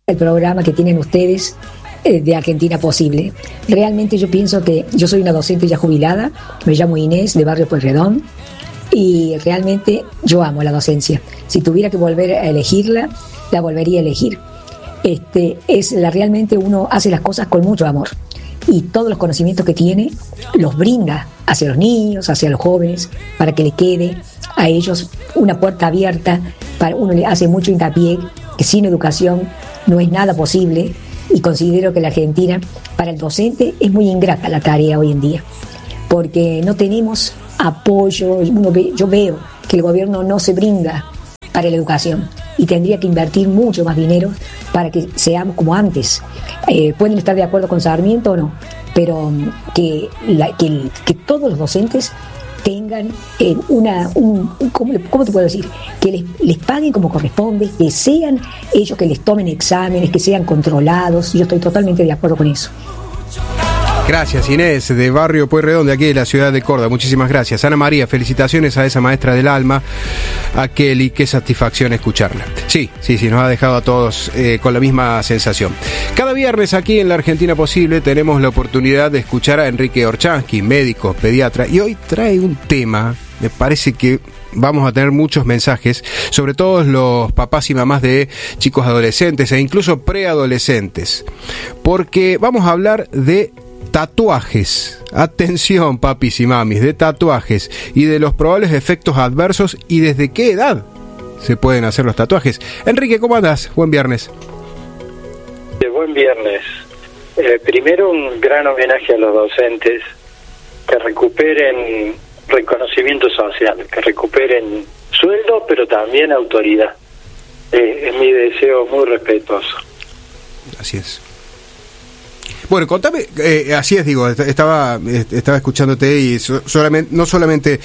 el programa que tienen ustedes de Argentina Posible. Realmente yo pienso que yo soy una docente ya jubilada, me llamo Inés, de Barrio Pueyrredón, y realmente yo amo la docencia. Si tuviera que volver a elegirla, la volvería a elegir. Realmente uno hace las cosas con mucho amor y todos los conocimientos que tiene los brinda hacia los niños, hacia los jóvenes, para que le quede a ellos una puerta abierta. Uno le hace mucho hincapié que sin educación no es nada posible, y considero que la Argentina, para el docente, es muy ingrata la tarea hoy en día, porque no tenemos apoyo. Yo veo que el gobierno no se brinda para la educación y tendría que invertir mucho más dinero para que seamos como antes. Pueden estar de acuerdo con Sarmiento o no, pero que todos los docentes tengan ¿cómo te puedo decir? Que les paguen como corresponde, que sean ellos que les tomen exámenes, que sean controlados. Yo estoy totalmente de acuerdo con eso. Gracias, Inés, de Barrio Pueyrredón, de aquí de la ciudad de Córdoba. Muchísimas gracias. Ana María, felicitaciones a esa maestra del alma, a Kelly. Qué satisfacción escucharla. Sí, nos ha dejado a todos con la misma sensación. Cada viernes aquí en La Argentina Posible tenemos la oportunidad de escuchar a Enrique Orchansky, médico, pediatra, y hoy trae un tema, me parece que vamos a tener muchos mensajes, sobre todo los papás y mamás de chicos adolescentes e incluso preadolescentes, porque vamos a hablar de tatuajes. Atención, papis y mamis, de tatuajes y de los probables efectos adversos y desde qué edad se pueden hacer los tatuajes. Enrique, ¿cómo andás? Buen viernes. Buen viernes. Primero, un gran homenaje a los docentes, que recuperen reconocimiento social, que recuperen sueldo, pero también autoridad. Es mi deseo muy respetuoso. Así es. Bueno, contame, así es, digo, estaba escuchándote y no solamente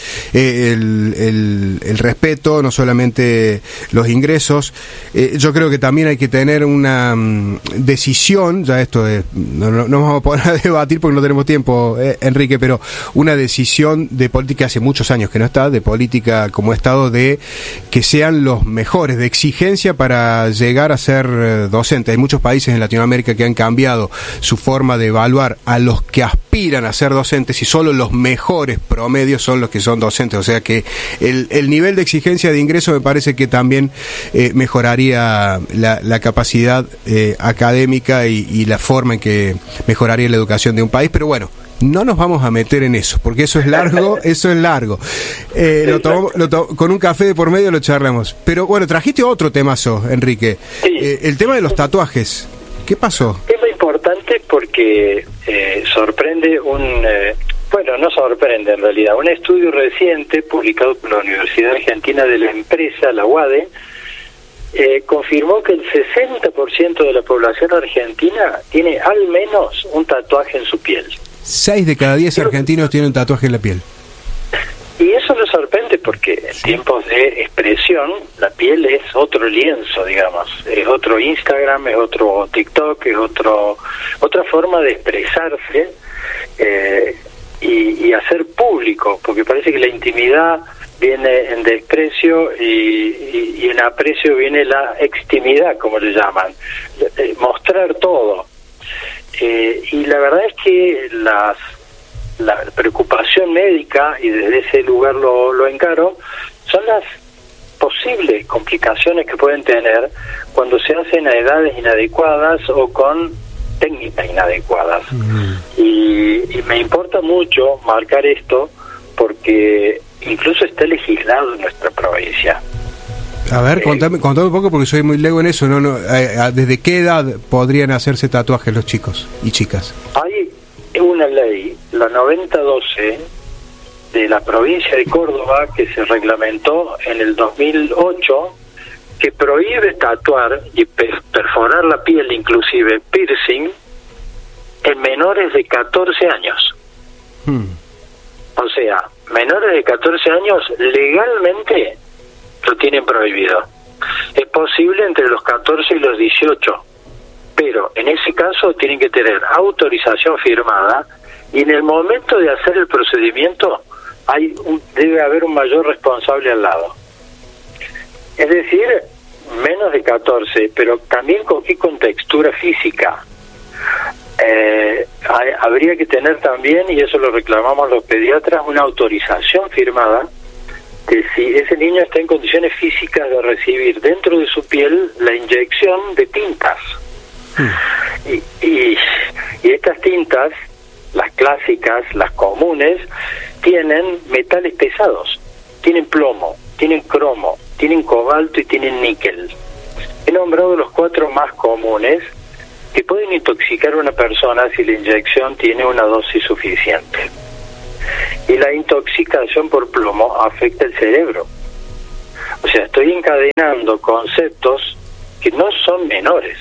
el respeto, no solamente los ingresos, yo creo que también hay que tener una decisión, ya esto no vamos a poder debatir porque no tenemos tiempo, Enrique, pero una decisión de política hace muchos años que no está, de política como Estado, de que sean los mejores, de exigencia para llegar a ser docente. Hay muchos países en Latinoamérica que han cambiado su forma de evaluar a los que aspiran a ser docentes y solo los mejores promedios son los que son docentes, o sea que el nivel de exigencia de ingreso me parece que también mejoraría la capacidad académica y la forma en que mejoraría la educación de un país, pero bueno, no nos vamos a meter en eso, porque eso es largo, con un café de por medio lo charlamos, pero bueno, trajiste otro temazo, Enrique, el tema de los tatuajes. ¿Qué pasó? Es muy importante porque sorprende no sorprende en realidad, un estudio reciente publicado por la Universidad Argentina de la Empresa, la UADE, confirmó que el 60% de la población argentina tiene al menos un tatuaje en su piel. 6 de cada 10 argentinos tienen un tatuaje en la piel. Y eso nos sorprende porque en tiempos de expresión la piel es otro lienzo, digamos, es otro Instagram, es otro TikTok, es otra forma de expresarse y hacer público, porque parece que la intimidad viene en desprecio y en aprecio viene la extimidad, como le llaman, mostrar todo. Y la verdad es que la preocupación médica, y desde ese lugar lo encaro, son las posibles complicaciones que pueden tener cuando se hacen a edades inadecuadas o con técnicas inadecuadas. Y me importa mucho marcar esto porque incluso está legislado en nuestra provincia. A ver, contame un poco porque soy muy lego en eso. ¿Desde qué edad podrían hacerse tatuajes los chicos y chicas? Hay una ley, la 9012 de la provincia de Córdoba, que se reglamentó en el 2008, que prohíbe tatuar y perforar la piel, inclusive piercing, en menores de 14 años. O sea, menores de 14 años legalmente lo tienen prohibido. Es posible entre los 14 y los 18, pero en ese caso tienen que tener autorización firmada y en el momento de hacer el procedimiento debe haber un mayor responsable al lado. Es decir, menos de 14, pero también con textura física. Habría que tener también, y eso lo reclamamos los pediatras, una autorización firmada de si ese niño está en condiciones físicas de recibir dentro de su piel la inyección de tintas. Y estas tintas, las clásicas, las comunes, tienen metales pesados, tienen plomo, tienen cromo, tienen cobalto y tienen níquel. He nombrado los 4 más comunes que pueden intoxicar a una persona si la inyección tiene una dosis suficiente. Y la intoxicación por plomo afecta el cerebro. O sea, estoy encadenando conceptos que no son menores.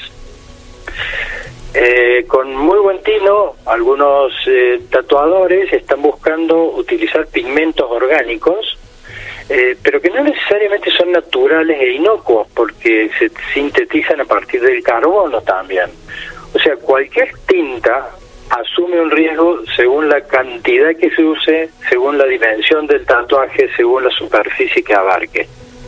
Con muy buen tino, algunos tatuadores están buscando utilizar pigmentos orgánicos, pero que no necesariamente son naturales e inocuos, porque se sintetizan a partir del carbono también. O sea, cualquier tinta asume un riesgo según la cantidad que se use, según la dimensión del tatuaje, según la superficie que abarque.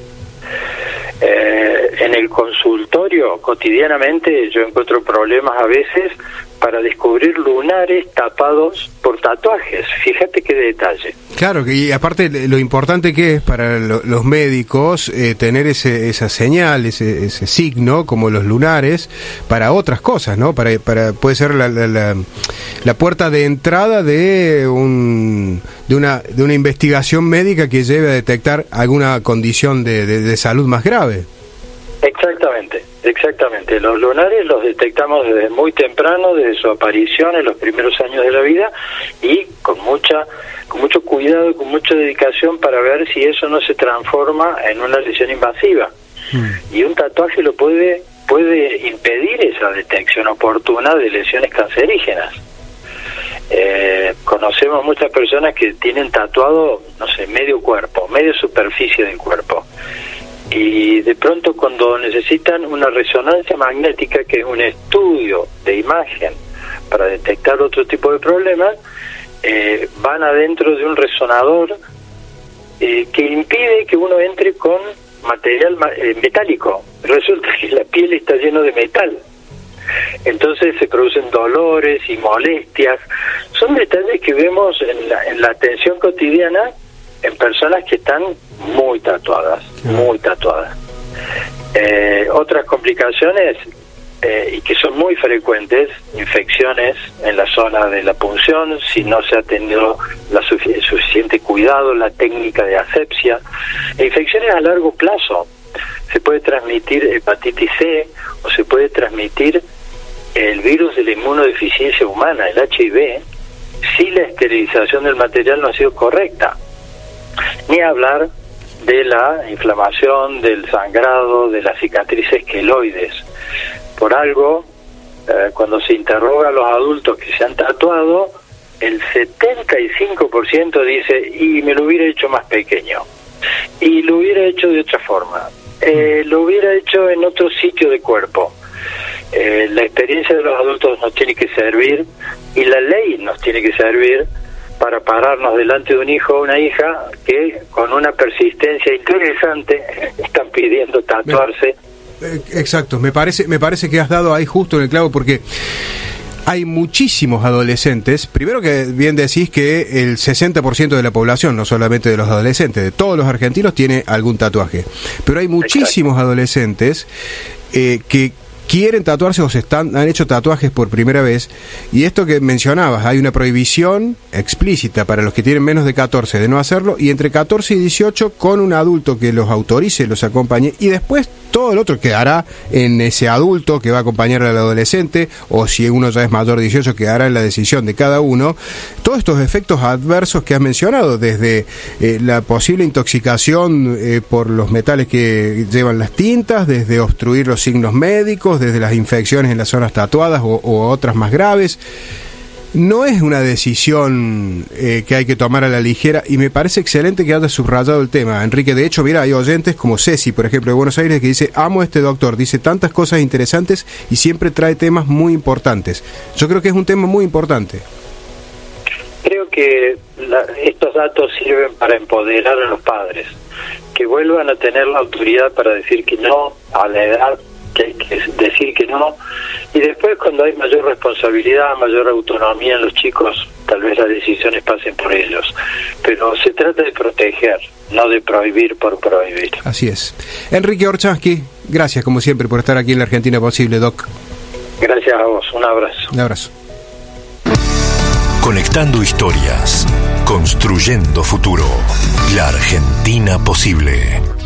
En el consultorio cotidianamente yo encuentro problemas a veces para descubrir lunares tapados por tatuajes. Fíjate qué detalle. Claro, y aparte lo importante que es para los médicos tener esa señal, ese signo, como los lunares, para otras cosas, ¿no? Para puede ser la puerta de entrada de una investigación médica que lleve a detectar alguna condición de salud más grave. Exactamente. Los lunares los detectamos desde muy temprano, desde su aparición en los primeros años de la vida, y con mucho cuidado y con mucha dedicación para ver si eso no se transforma en una lesión invasiva. Y un tatuaje lo puede impedir esa detección oportuna de lesiones cancerígenas. Conocemos muchas personas que tienen tatuado, no sé, medio cuerpo, media superficie del cuerpo. Y de pronto cuando necesitan una resonancia magnética, que es un estudio de imagen para detectar otro tipo de problemas, van adentro de un resonador que impide que uno entre con material metálico. Resulta que la piel está llena de metal. Entonces se producen dolores y molestias. Son detalles que vemos en la atención cotidiana en personas que están muy tatuadas. Otras complicaciones, y que son muy frecuentes, infecciones en la zona de la punción, si no se ha tenido suficiente cuidado, la técnica de asepsia, e infecciones a largo plazo. Se puede transmitir hepatitis C, o se puede transmitir el virus de la inmunodeficiencia humana, el HIV, si la esterilización del material no ha sido correcta. Ni hablar de la inflamación, del sangrado, de las cicatrices queloides. Por algo, cuando se interroga a los adultos que se han tatuado, el 75% dice, y me lo hubiera hecho más pequeño, y lo hubiera hecho de otra forma, lo hubiera hecho en otro sitio de cuerpo. La experiencia de los adultos nos tiene que servir, y la ley nos tiene que servir para pararnos delante de un hijo o una hija que con una persistencia interesante están pidiendo tatuarse. Exacto, me parece que has dado ahí justo en el clavo, porque hay muchísimos adolescentes, primero que bien decís que el 60% de la población, no solamente de los adolescentes, de todos los argentinos tiene algún tatuaje, pero hay muchísimos adolescentes que quieren tatuarse o han hecho tatuajes por primera vez, y esto que mencionabas, hay una prohibición explícita para los que tienen menos de 14 de no hacerlo, y entre 14 y 18 con un adulto que los autorice, los acompañe, y después todo el otro quedará en ese adulto que va a acompañar al adolescente, o si uno ya es mayor de 18 quedará en la decisión de cada uno. Todos estos efectos adversos que has mencionado, desde la posible intoxicación por los metales que llevan las tintas, desde obstruir los signos médicos, desde las infecciones en las zonas tatuadas o otras más graves. No es una decisión que hay que tomar a la ligera, y me parece excelente que hayas subrayado el tema, Enrique. De hecho, mira, hay oyentes como Ceci, por ejemplo, de Buenos Aires, que dice, amo a este doctor, dice tantas cosas interesantes y siempre trae temas muy importantes. Yo creo que es un tema muy importante. Creo que estos datos sirven para empoderar a los padres, que vuelvan a tener la autoridad para decir que no a la edad que hay que decir que no, y después cuando hay mayor responsabilidad, mayor autonomía en los chicos, tal vez las decisiones pasen por ellos, pero se trata de proteger, no de prohibir por prohibir. Así es. Enrique Orchansky, gracias como siempre por estar aquí en La Argentina Posible, Doc. Gracias a vos, un abrazo. Un abrazo. Conectando historias, construyendo futuro. La Argentina Posible.